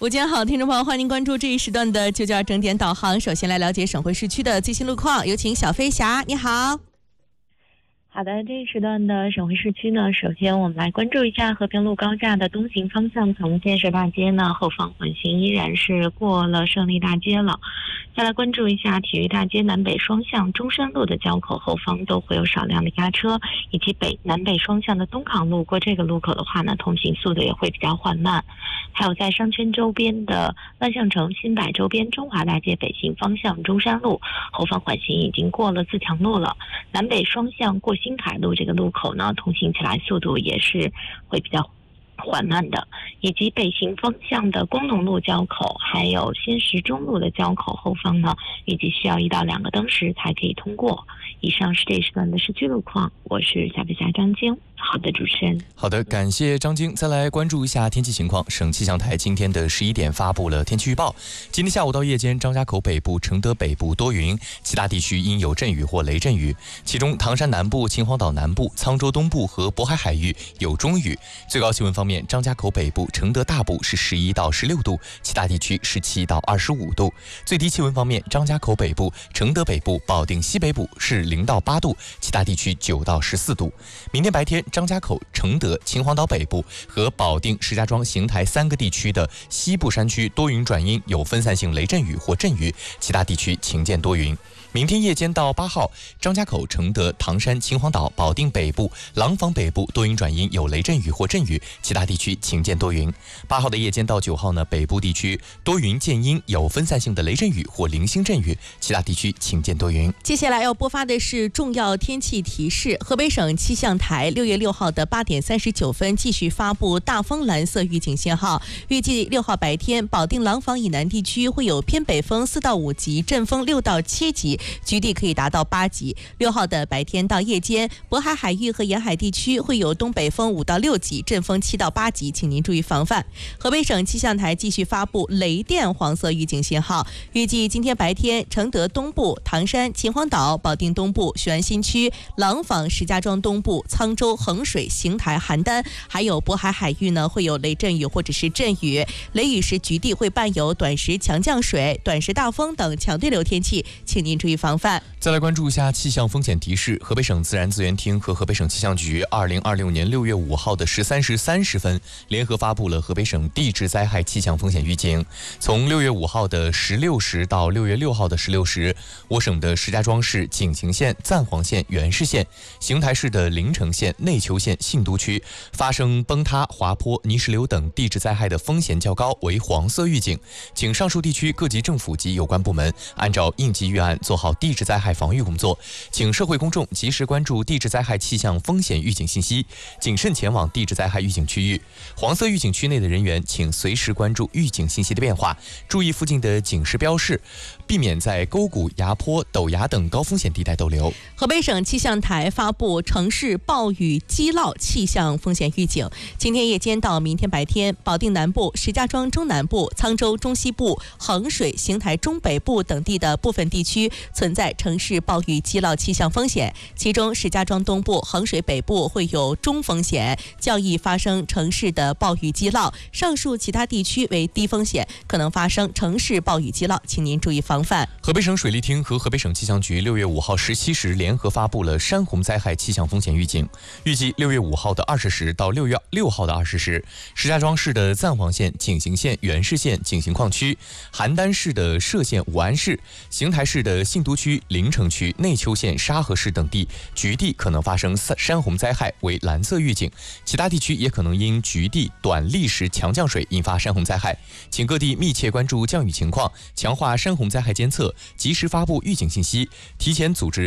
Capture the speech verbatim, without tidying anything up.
午间好，听众朋友，欢迎关注这一时段的九九二整点导航。首先来了解省会市区的最新路况，有请小飞侠，你好。 好的，这一时段的省会市区呢，首先我们来关注一下和平路高架的东行方向，从建设大街呢后方缓行依然是过了胜利大街了。再来关注一下体育大街南北双向中山路的交口后方都会有少量的压车，以及北南北双向的东港路过这个路口的话呢，通行速度也会比较缓慢。还有在商圈周边的万象城、新百周边中华大街北行方向中山路后方缓行已经过了自强路了，南北双向过新凯路这个路口呢，通行起来速度也是会比较缓慢的，以及北行方向的光农路交口还有新石中路的交口后方呢，预计需要一到两个灯时才可以通过。以上是这一时段的市区路况，我是小飞侠张晶。好的，主持人。 好的，感谢张晶。再来关注一下天气情况。省气象台今天的十一点发布了天气预报。今天下午到夜间，张家口北部、承德北部多云，其他地区阴有阵雨或雷阵雨。其中，唐山南部、秦皇岛南部、沧州东部和渤海海域有中雨。最高气温方面，张家口北部、承德大部是十一到十六度，其他地区十七到二十五度。最低气温方面，张家口北部、承德北部、保定西北部是零到八度，其他地区九到十四度。明天白天，张家口、承德、秦皇岛北部和保定、石家庄、邢台三个地区的西部山区多云转阴，有分散性雷阵雨或阵雨，其他地区晴间多云。明天夜间到八号，张家口、承德、唐山、秦皇岛、保定北部、廊坊北部多云转阴，有雷阵雨或阵雨，其他地区晴间多云。八号的夜间到九号呢，北部地区多云见阴，有分散性的雷阵雨或零星阵雨，其他地区晴间多云。 接下来要播发的是重要天气提示。河北省气象台六月六号的八点三十九分继续发布大风蓝色预警信号，预计六号白天，保定廊坊以南地区会有偏北风四到五级，阵风六到七级，局地可以达到八级。六号的白天到夜间，渤海海域和沿海地区会有东北风五到六级，阵风七到八级，请您注意防范。河北省气象台继续发布雷电黄色预警信号，预计今天白天，承德东部、唐山、秦皇岛、保定东部、雄安新区、廊坊、石家庄东部、沧州、衡水、邢台、邯郸，还有渤海海域呢，会有雷阵雨或者是阵雨，雷雨时局地会伴有短时强降水、短时大风等强对流天气，请您注意防范。 再来关注一下气象风险提示。河北省自然资源厅和河北省气象局二零二六年六月五号的十三时三十分联合发布了河北省地质灾害气象风险预警。从六月五号的十六时到六月六号的十六时，我省的石家庄市景行县、赞皇县、元氏县、邢台市的临城县、内丘县、信都区发生崩塌、滑坡、泥石流等地质灾害的风险较高，为黄色预警。请上述地区各级政府及有关部门按照应急预案做好地质灾害防御工作，请社会公众及时关注地质灾害气象风险预警信息，谨慎前往地质灾害预警区域。黄色预警区内的人员请随时关注预警信息的变化，注意附近的警示标示，避免在沟谷、崖坡、陡崖等高风险地带逗留。 河北省气象台发布城市暴雨激涝气象风险预警。今天夜间到明天白天，保定南部、石家庄中南部、沧州中西部、衡水、邢台中北部等地的部分地区存在城市暴雨激涝气象风险，其中石家庄东部、衡水北部会有中风险，较易发生城市的暴雨激涝，上述其他地区为低风险，可能发生城市暴雨激涝，请您注意防范。 河北省水利厅和河北省气象局六月五号十七时联合发布了山洪灾害气象风险预警，预计六月五号的二十时到六月六号的二十时，石家庄市的赞皇县、景行县、元氏县景行矿区、邯郸市的歙县、武安市、邢台市的信都区、临城区、内丘县、沙河市等地局地可能发生山洪灾害，为蓝色预警。其他地区也可能因局地短历时强降水引发山洪灾害，请各地密切关注降雨情况，强化山洪灾害监测，及时发布预警信息，提前组织